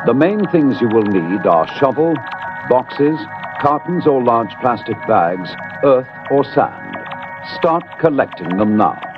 The main things you will need are shovel, boxes, cartons or large plastic bags, earth or sand. Start collecting them now.